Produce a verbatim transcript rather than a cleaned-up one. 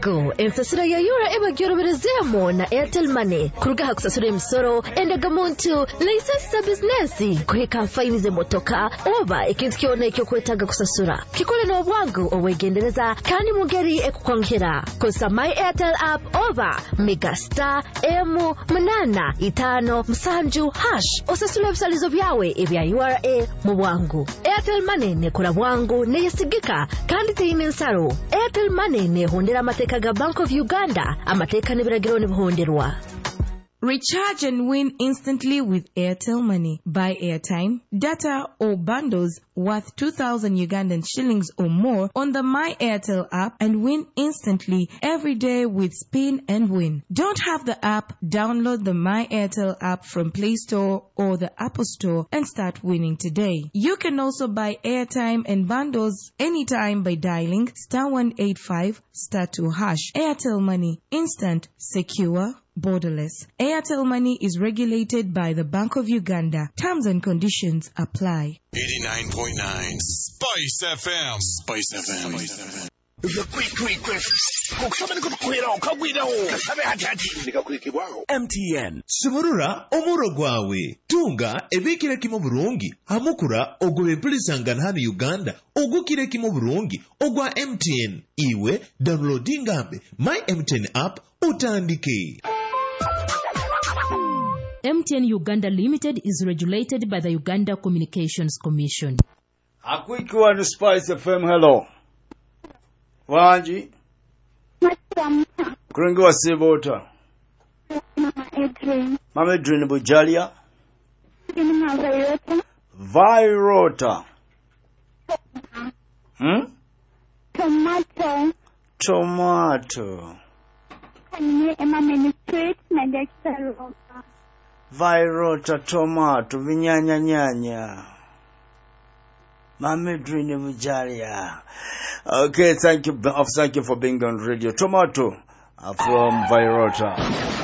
bwangu ensasiro ya yura eba gyoroberezemo na Airtel Money kuruga hakusasura emisoro endaga muntu license business kuhika fine motoka oba ikintu kyona ekyo kwetaga kusasura kikole no bwangu owegendereza kandi mugeri ekukwongera kosa my Airtel app oba mega star m munana itano msanju hash osasura ebisalizo byawe ebya U R A mu bwangu. Airtel Money ne kola bwangu ne yesigika kandi teyine nsaro. Airtel Money ne hondera amateka ga Bank of Uganda amateka ne biragiro ne buhonderwa. Recharge and win instantly with Airtel Money. Buy airtime, data or bundles worth two thousand Ugandan shillings or more on the My Airtel app and win instantly every day with Spin and Win. Don't have the app? Download the My Airtel app from Play Store or the Apple Store and start winning today. You can also buy airtime and bundles anytime by dialing star one eight five star two hash. Airtel Money. Instant, secure, borderless. Airtel Money is regulated by the Bank of Uganda. Terms and conditions apply. eighty-nine point nine Spice F M. Spice F M. M T N Sumurura omuro gwawe tunga ebekire kimo burungi amukura ogobe pulisangana hano Uganda ogukire kimo burungi ogwa M T N iwe downloading app My M T N app utandike. M T N Uganda Limited is regulated by the Uganda Communications Commission. A quick one, Spice F M, hello. Wanji? Kurengi wa Sibota. Mama Edrin. Mama Edrin Bujalia. Mama Virota. Virota. Hmm? Tomato. Tomato. Mama Street na Dexter. Virota, tomato, vinyanya nyanya. Mama Edrin Bujalia. Okay, thank you, thank you for being on radio. Tomato uh, from Virota.